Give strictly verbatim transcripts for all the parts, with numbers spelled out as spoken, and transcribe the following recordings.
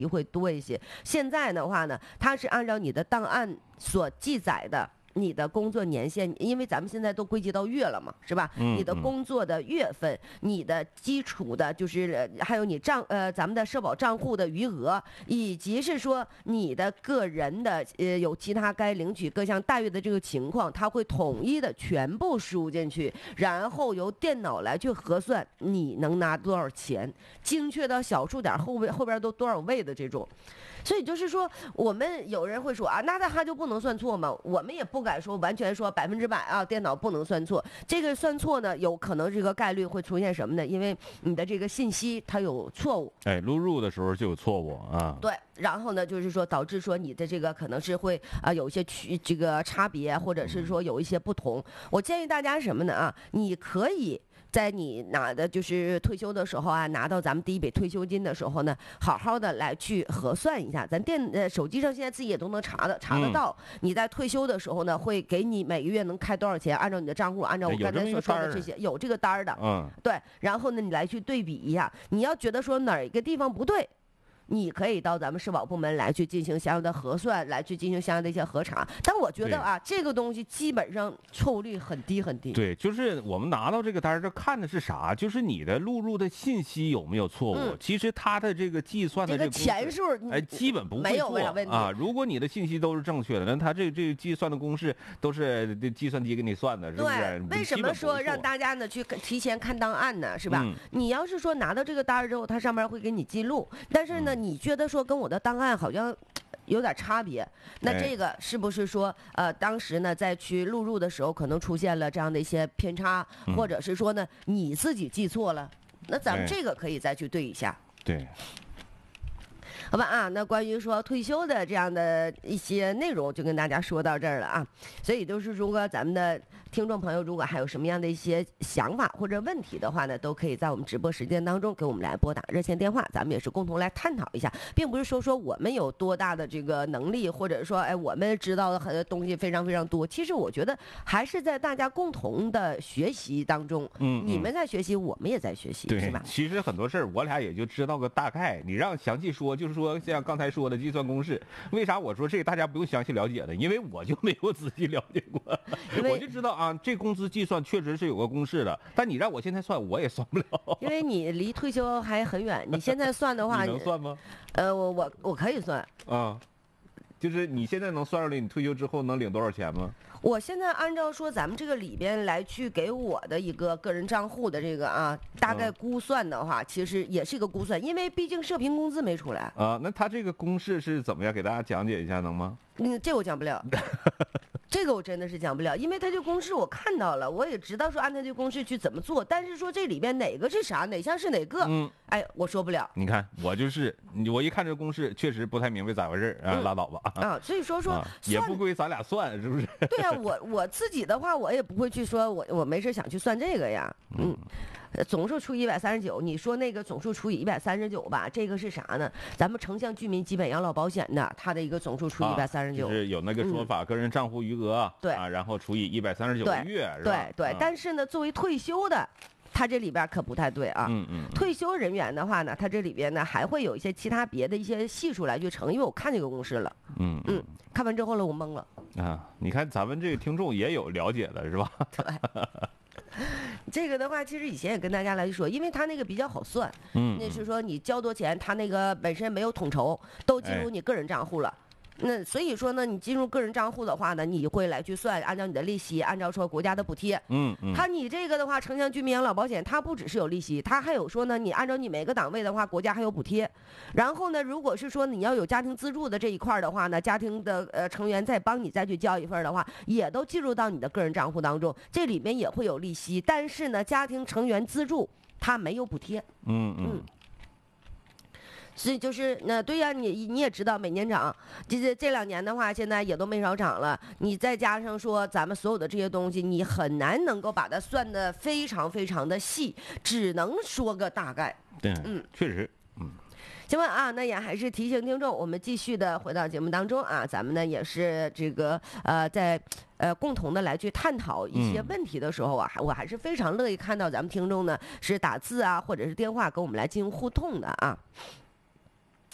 会多一些。现在的话呢，它是按照你的档案所记载的。你的工作年限，因为咱们现在都归结到月了嘛，是吧？ 嗯、 你的工作的月份，你的基础的，就是还有你账呃咱们的社保账户的余额，以及是说你的个人的呃有其他该领取各项待遇的这个情况，它会统一的全部输进去，然后由电脑来去核算你能拿多少钱，精确到小数点后边后边都多少位的这种。所以就是说，我们有人会说啊，那他就不能算错吗？我们也不敢说完全说百分之百啊，电脑不能算错。这个算错呢，有可能这个概率会出现什么呢？因为你的这个信息它有错误， 哎，录入的时候就有错误啊。 对，然后呢，就是说导致说你的这个可能是会啊、呃、有一些区这个差别，或者是说有一些不同。我建议大家什么呢啊？你可以。在你拿的就是退休的时候啊，拿到咱们第一笔退休金的时候呢，好好的来去核算一下。咱电呃手机上现在自己也都能查的查得到。嗯、你在退休的时候呢，会给你每个月能开多少钱，按照你的账户，按照我刚才所说的这些，有这个单儿的。 嗯， 对。然后呢，你来去对比一下，你要觉得说哪一个地方不对。你可以到咱们社保部门来去进行相应的核算，来去进行相应的一些核查。但我觉得啊，这个东西基本上错误率很低很低。 对，就是我们拿到这个单，这看的是啥？就是你的录入的信息有没有错误？嗯、其实它的这个计算的这个钱数， 哎，基本不会没有问题啊。如果你的信息都是正确的，那它这这个计算的公式都是计算机给你算的，是不是？ 对，为什么说让大家呢去提前看档案呢？是吧？ 嗯、 你要是说拿到这个单之后，它上面会给你记录，但是呢，嗯、你觉得说跟我的档案好像有点差别，那这个是不是说呃当时呢在去录入的时候可能出现了这样的一些偏差， 嗯、 或者是说呢你自己记错了？那咱们这个可以再去对一下。 对。 好吧啊，那关于说退休的这样的一些内容，就跟大家说到这儿了啊。所以就是如果咱们的听众朋友如果还有什么样的一些想法或者问题的话呢，都可以在我们直播时间当中给我们来拨打热线电话，咱们也是共同来探讨一下，并不是说说我们有多大的这个能力，或者说哎我们知道的很多东西非常非常多。其实我觉得还是在大家共同的学习当中， 嗯， 你们在学习，我们也在学习， 对， 是吧？ 其实很多事儿我俩也就知道个大概，你让详细说，就是说像刚才说的计算公式，为啥我说这个大家不用详细了解的？因为我就没有仔细了解过，我就知道啊，这工资计算确实是有个公式的，但你让我现在算，我也算不了， 因为你离退休还很远。你现在算的话， 你能算吗？ 呃，我我我可以算啊，就是你现在能算出来你退休之后能领多少钱吗？ 我现在按照说咱们这个里边来去给我的一个个人账户的这个啊，大概估算的话，嗯、其实也是一个估算，因为毕竟社平工资没出来啊。那他这个公式是怎么样？给大家讲解一下能吗？ 嗯，这我讲不了。这个我真的是讲不了，因为他这公式我看到了，我也知道说按他这公式去怎么做，但是说这里边哪个是啥，哪项是哪个， 嗯， 哎，我说不了。 你看我就是我一看这公式，确实不太明白咋回事啊，嗯、拉倒吧。 啊，所以说说、 啊、也不归咱俩算，是不是？ 对啊，我我自己的话，我也不会去说我我没事想去算这个呀，嗯。总数除以一百三十九，你说那个总数除以一百三十九吧，这个是啥呢？咱们城乡居民基本养老保险的，它的一个总数除以一百三十九， 就是有那个说法，嗯、个人账户余额， 对啊，然后除以一百三十九个月，是吧？ 对对， 啊、 但是呢，作为退休的，它这里边可不太对啊。 嗯嗯。 退休人员的话呢，它这里边呢还会有一些其他别的一些系数来去乘，因为我看这个公式了。 嗯嗯，看完之后了，我懵了。 啊，你看咱们这个听众也有了解的是吧？ 对。这个的话，其实以前也跟大家来说，因为他那个比较好算， 嗯， 那是说你交多钱，他那个本身没有统筹，都进入你个人账户了。哎那所以说呢，你进入个人账户的话呢，你会来去算，按照你的利息，按照说国家的补贴， 嗯嗯， 它你这个的话，城乡居民养老保险，它不只是有利息，它还有说呢，你按照你每个档位的话，国家还有补贴。然后呢，如果是说你要有家庭资助的这一块的话呢，家庭的呃成员再帮你再去交一份的话，也都计入到你的个人账户当中，这里面也会有利息，但是呢，家庭成员资助它没有补贴， 嗯嗯。 嗯所以就是那对呀，你你也知道每年涨，这这这两年的话，现在也都没少涨了。你再加上说咱们所有的这些东西，你很难能够把它算得非常非常的细，只能说个大概。 对，嗯，确实，嗯。 行吧啊，那也还是提醒听众，我们继续的回到节目当中啊，咱们呢也是这个呃在呃共同的来去探讨一些问题的时候啊，嗯、我还是非常乐意看到咱们听众呢是打字啊或者是电话跟我们来进行互动的啊。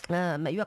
呃每月